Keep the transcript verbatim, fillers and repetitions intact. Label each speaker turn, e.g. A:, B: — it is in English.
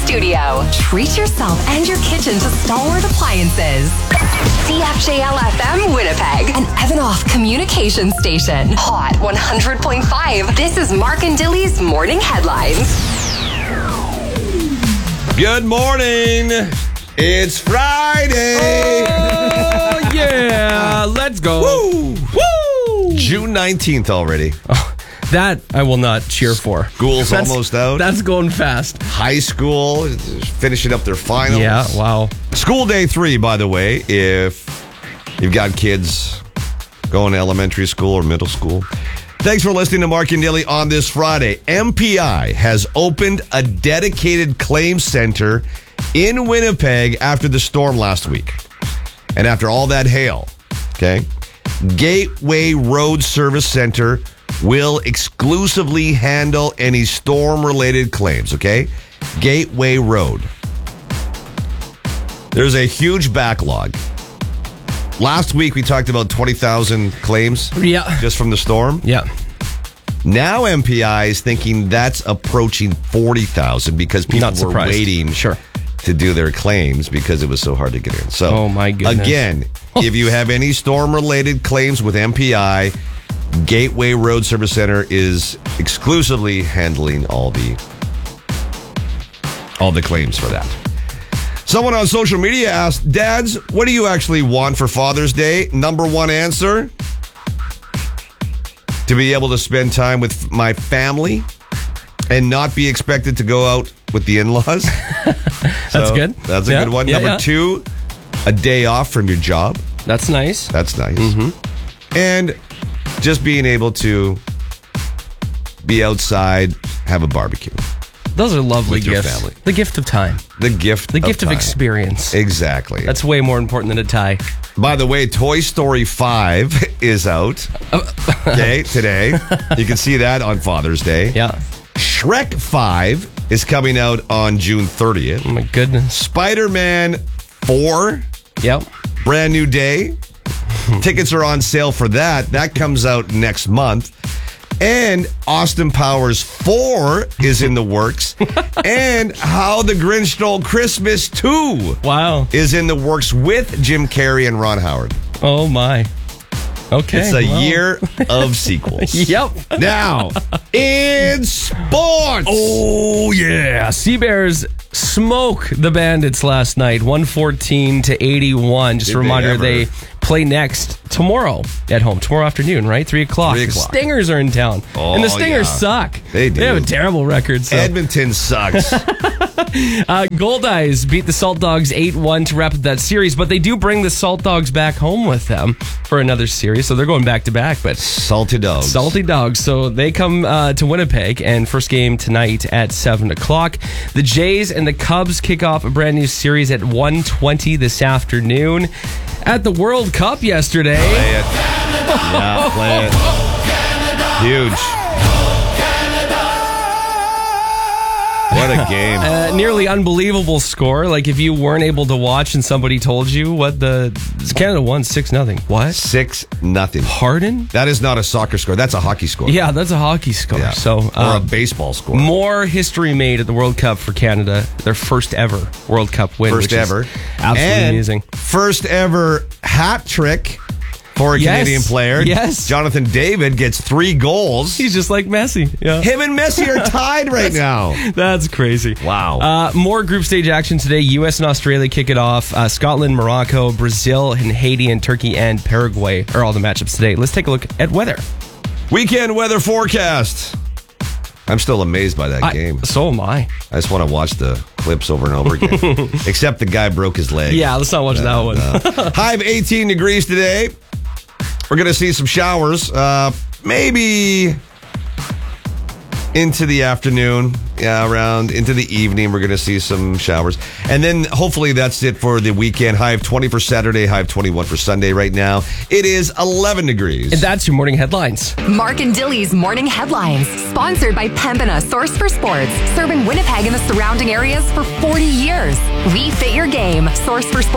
A: studio. Treat yourself and your kitchen to Stalwart Appliances. C F J L F M Winnipeg, an Evanoff communication station. Hot one hundred point five. This is Mark and Dilly's Morning Headlines.
B: Good morning. It's Friday.
C: Oh, yeah. Let's go.
B: Woo. Woo. June nineteenth already.
C: Oh, that I will not cheer for.
B: School's
C: That's-
B: almost out.
C: That's going fast.
B: High school is finishing up their finals.
C: Yeah, wow.
B: School day three, by the way, if you've got kids going to elementary school or middle school. Thanks for listening to Mark and Dilly on this Friday. M P I has opened a dedicated claims center in Winnipeg after the storm last week. And after all that hail, okay, Gateway Road Service Center will exclusively handle any storm-related claims, okay? Gateway Road. There's a huge backlog. Last week, we talked about twenty thousand claims
C: Yeah.
B: just from the storm.
C: Yeah.
B: Now M P I is thinking that's approaching forty thousand because people
C: Not
B: were
C: surprised.
B: waiting
C: Sure.
B: to do their claims because it was so hard to get in. So,
C: Oh, my goodness.
B: again, if you have any storm-related claims with M P I, Gateway Road Service Center is exclusively handling all the all the claims for that. Someone on social media asked, Dads, what do you actually want for Father's Day? Number one answer, to be able to spend time with my family and not be expected to go out with the in-laws.
C: That's good.
B: That's a
C: Yeah,
B: good one.
C: yeah,
B: Number
C: yeah.
B: two, a day off from your job.
C: That's nice.
B: That's nice.
C: Mm-hmm.
B: And just being able to be outside, have a barbecue.
C: Those are lovely
B: With your
C: gifts.
B: family.
C: The gift of time.
B: The gift
C: The gift of
B: time.
C: experience.
B: Exactly.
C: That's way more important than a tie.
B: By the way, Toy Story five is out. Okay, today. You can see that on Father's Day.
C: Yeah.
B: Shrek five is coming out on June thirtieth.
C: Oh, my goodness.
B: Spider-Man four,
C: Yep.
B: brand new day. Tickets are on sale for that. That comes out next month. And Austin Powers four is in the works. And How the Grinch Stole Christmas two
C: Wow.
B: is in the works with Jim Carrey and Ron Howard.
C: Oh, my. Okay.
B: It's a
C: well.
B: year of sequels.
C: Yep.
B: Now, in sports.
C: Oh, yeah. Sea Bears smoke the Bandits last night, one fourteen to eighty-one. Just
B: Did
C: a
B: they
C: reminder,
B: ever.
C: they, play next tomorrow at home. Tomorrow afternoon, right? Three o'clock.
B: Three
C: The
B: o'clock.
C: Stingers are in town.
B: Oh,
C: and the Stingers
B: yeah.
C: suck.
B: They do.
C: They have a terrible record. So.
B: Edmonton sucks.
C: Uh, Gold Eyes beat the Salt Dogs eight one to wrap up that series, but they do bring the Salt Dogs back home with them for another series, so they're going back to back. But
B: Salty dogs.
C: Salty Dogs. So they come uh, to Winnipeg, and first game tonight at seven o'clock. The Jays and the Cubs kick off a brand new series at one twenty this afternoon. At the World Cup yesterday.
B: Play it. Yeah, play it. Huge. What a game.
C: Uh, nearly unbelievable score. Like if you weren't able to watch and somebody told you what the Canada won six nothing. What?
B: Six nothing.
C: Pardon?
B: That is not a soccer score. That's a hockey score.
C: Yeah, that's a hockey score.
B: Yeah.
C: So
B: or
C: uh,
B: a baseball score.
C: more history made at the World Cup for Canada. Their first ever World Cup win.
B: First
C: which is
B: ever.
C: absolutely
B: and
C: amazing.
B: First ever hat trick for a
C: Yes.
B: Canadian player.
C: Yes.
B: Jonathan David gets three goals.
C: He's just like Messi. Yeah.
B: Him and Messi are tied right now.
C: That's crazy.
B: Wow.
C: Uh, more group stage action today. U S and Australia kick it off. Uh, Scotland, Morocco, Brazil, and Haiti, and Turkey, and Paraguay are all the matchups today. Let's take a look at weather.
B: Weekend weather forecast. I'm still amazed by that
C: I-
B: game.
C: So am I.
B: I just want to watch the clips over and over again. Except the guy broke his leg.
C: Yeah, let's not watch that one.
B: Uh, high of eighteen degrees today. We're going to see some showers. Uh, maybe into the afternoon. Yeah, around into the evening, we're going to see some showers. And then hopefully that's it for the weekend. High of twenty for Saturday, high of twenty-one for Sunday right now. It is eleven degrees.
C: And that's your morning headlines.
A: Mark and Dilly's Morning Headlines, sponsored by Pembina Source for Sports, serving Winnipeg and the surrounding areas for forty years. We fit your game. Source for Sports.